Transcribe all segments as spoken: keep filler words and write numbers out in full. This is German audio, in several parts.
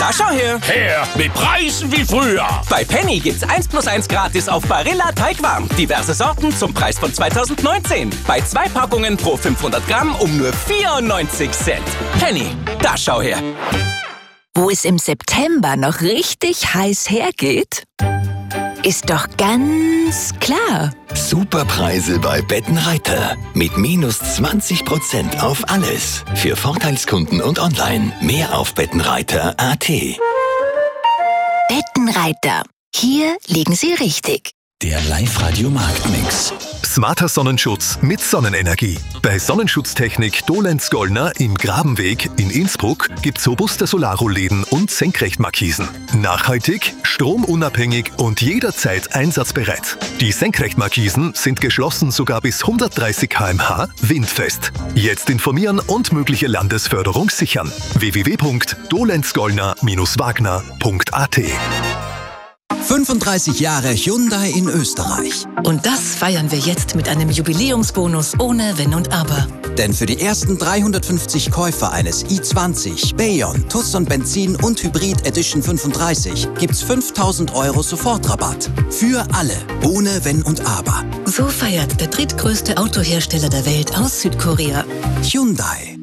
Na schau her. Her, mit Preisen wie früher. Bei Penny gibt's eins plus eins gratis auf Barilla Teigwarm. Diverse Sorten zum Preis von zweitausendneunzehn. Bei zwei Packungen pro fünfhundert Gramm um nur vierundneunzig Cent. Penny, da schau her. Wo es im September noch richtig heiß hergeht, ist doch ganz klar. Superpreise bei Bettenreiter. Mit minus zwanzig Prozent auf alles. Für Vorteilskunden und online. Mehr auf bettenreiter punkt a t. Bettenreiter. Hier liegen Sie richtig. Der Live-Radio-Marktmix. Smarter Sonnenschutz mit Sonnenenergie. Bei Sonnenschutztechnik Dolenz-Gollner im Grabenweg in Innsbruck gibt's robuste Solarrollläden und Senkrechtmarkisen. Nachhaltig, stromunabhängig und jederzeit einsatzbereit. Die Senkrechtmarkisen sind geschlossen sogar bis hundertdreißig Kilometer pro Stunde windfest. Jetzt informieren und mögliche Landesförderung sichern. w w w punkt dolenz-gollner wagner punkt a t. fünfunddreißig Jahre Hyundai in Österreich. Und das feiern wir jetzt mit einem Jubiläumsbonus ohne Wenn und Aber. Denn für die ersten dreihundertfünfzig Käufer eines i zwanzig, Bayon, Tucson Benzin und Hybrid Edition fünfunddreißig gibt's fünftausend Euro Sofortrabatt. Für alle, ohne Wenn und Aber. So feiert der drittgrößte Autohersteller der Welt aus Südkorea. Hyundai.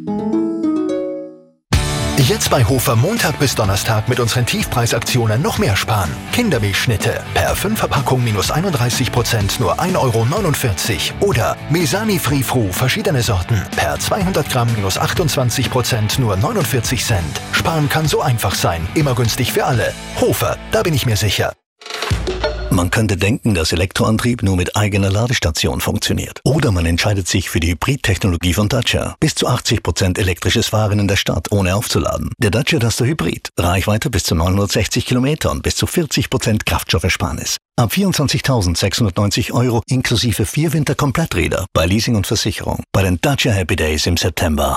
Jetzt bei Hofer Montag bis Donnerstag mit unseren Tiefpreisaktionen noch mehr sparen. Kindermilchschnitte per Fünferpackung minus einunddreißig Prozent nur ein Euro neunundvierzig. Oder Mesani Free Fru verschiedene Sorten per zweihundert Gramm minus achtundzwanzig Prozent nur neunundvierzig Cent. Sparen kann so einfach sein. Immer günstig für alle. Hofer, da bin ich mir sicher. Man könnte denken, dass Elektroantrieb nur mit eigener Ladestation funktioniert. Oder man entscheidet sich für die Hybrid-Technologie von Dacia. Bis zu achtzig Prozent elektrisches Fahren in der Stadt, ohne aufzuladen. Der Dacia Duster Hybrid. Reichweite bis zu neunhundertsechzig Kilometer und bis zu vierzig Prozent Kraftstoffersparnis. Ab vierundzwanzigtausendsechshundertneunzig Euro inklusive vier Winterkompletträder bei Leasing und Versicherung. Bei den Dacia Happy Days im September.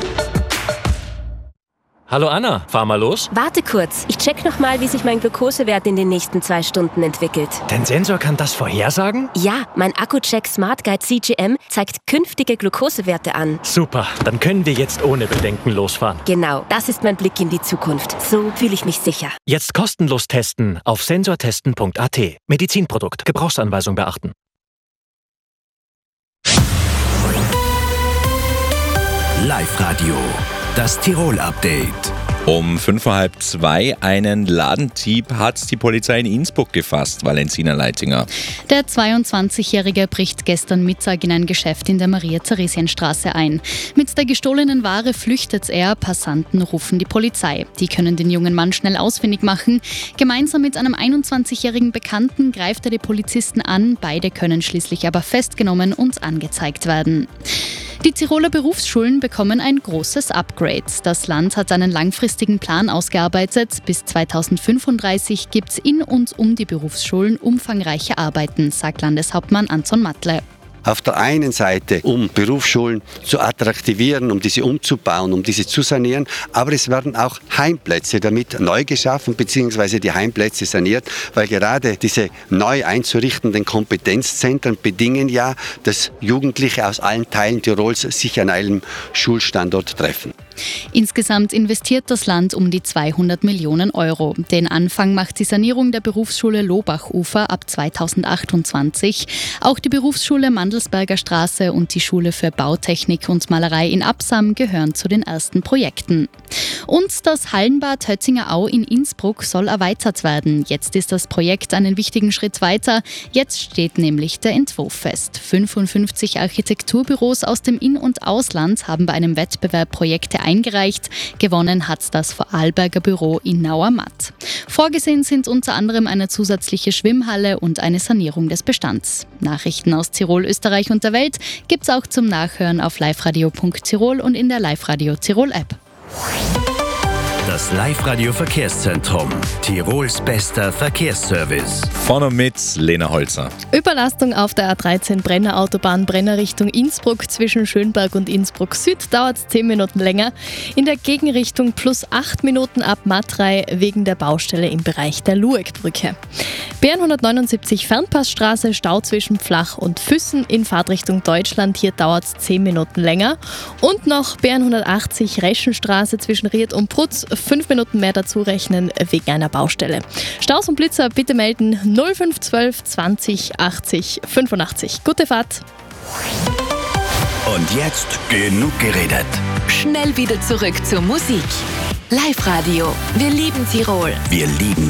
Hallo Anna, fahr mal los. Warte kurz, ich check noch mal, wie sich mein Glukosewert in den nächsten zwei Stunden entwickelt. Dein Sensor kann das vorhersagen? Ja, mein Akku-Check Smart Guide C G M zeigt künftige Glukosewerte an. Super, dann können wir jetzt ohne Bedenken losfahren. Genau, das ist mein Blick in die Zukunft. So fühle ich mich sicher. Jetzt kostenlos testen auf sensortesten punkt a t. Medizinprodukt, Gebrauchsanweisung beachten. Live-Radio. Das Tirol-Update. Um fünf Uhr halb zwei einen Ladendieb hat die Polizei in Innsbruck gefasst, Valentina Leitinger. Der zweiundzwanzigjährige bricht gestern Mittag in ein Geschäft in der Maria-Theresien-Straße ein. Mit der gestohlenen Ware flüchtet er, Passanten rufen die Polizei. Die können den jungen Mann schnell ausfindig machen. Gemeinsam mit einem einundzwanzigjährigen Bekannten greift er die Polizisten an. Beide können schließlich aber festgenommen und angezeigt werden. Die Tiroler Berufsschulen bekommen ein großes Upgrade. Das Land hat einen langfristigen Plan ausgearbeitet. Bis zweitausendfünfunddreißig gibt es in und um die Berufsschulen umfangreiche Arbeiten, sagt Landeshauptmann Anton Matle. Auf der einen Seite, um Berufsschulen zu attraktivieren, um diese umzubauen, um diese zu sanieren. Aber es werden auch Heimplätze damit neu geschaffen, beziehungsweise die Heimplätze saniert, weil gerade diese neu einzurichtenden Kompetenzzentren bedingen ja, dass Jugendliche aus allen Teilen Tirols sich an einem Schulstandort treffen. Insgesamt investiert das Land um die zweihundert Millionen Euro. Den Anfang macht die Sanierung der Berufsschule Lobachufer ab zweitausendachtundzwanzig. Auch die Berufsschule Mandelsberger Straße und die Schule für Bautechnik und Malerei in Absam gehören zu den ersten Projekten. Und das Hallenbad Hötzinger Au in Innsbruck soll erweitert werden. Jetzt ist das Projekt einen wichtigen Schritt weiter. Jetzt steht nämlich der Entwurf fest. fünfundfünfzig Architekturbüros aus dem In- und Ausland haben bei einem Wettbewerb Projekte eingereicht. Gewonnen hat das Vorarlberger Büro in Nauermatt. Vorgesehen sind unter anderem eine zusätzliche Schwimmhalle und eine Sanierung des Bestands. Nachrichten aus Tirol, Österreich und der Welt gibt's auch zum Nachhören auf liveradio punkt tirol und in der Live-Radio Tirol App. Das Live-Radio-Verkehrszentrum. Tirols bester Verkehrsservice. Von und mit Lena Holzer. Überlastung auf der A dreizehn Brenner Autobahn Brenner Richtung Innsbruck zwischen Schönberg und Innsbruck Süd dauert zehn Minuten länger. In der Gegenrichtung plus acht Minuten ab Matrei wegen der Baustelle im Bereich der Lueckbrücke. B N hundertneunundsiebzig Fernpassstraße, Stau zwischen Flach und Füssen in Fahrtrichtung Deutschland. Hier dauert es zehn Minuten länger. Und noch B N hundertachtzig Reschenstraße zwischen Ried und Prutz, fünf Minuten mehr dazu rechnen wegen einer Baustelle. Staus und Blitzer bitte melden null fünf zwölf zwanzig achtzig fünfundachtzig. Gute Fahrt! Und jetzt genug geredet. Schnell wieder zurück zur Musik. Live-Radio. Wir lieben Tirol. Wir lieben